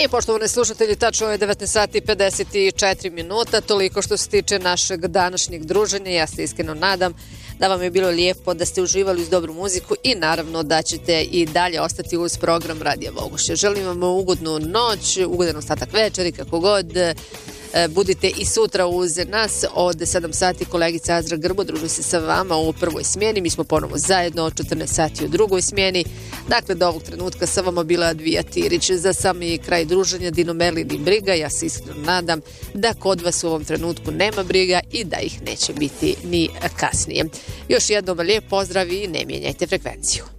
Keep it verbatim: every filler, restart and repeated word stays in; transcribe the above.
I poštovani slušatelji, tačno je devetnaest sati i pedeset četiri minuta, toliko što se tiče našeg današnjeg druženja. Ja se iskreno nadam da vam je bilo lijepo, da ste uživali uz dobru muziku i naravno da ćete i dalje ostati uz program Radija Boguše. Želim vam ugodnu noć, ugodan ostatak večeri, kako god. Budite i sutra uz nas od sedam sati. Kolegica Azra Grbo druži se sa vama u prvoj smjeni. Mi smo ponovo zajedno od četrnaest sati u drugoj smjeni. Dakle, do ovog trenutka sa vama bila Advija Tirić. Za sami kraj druženja Dino Merlin i briga. Ja se iskreno nadam da kod vas u ovom trenutku nema briga i da ih neće biti ni kasnije. Još jednom lijep pozdrav i ne mijenjajte frekvenciju.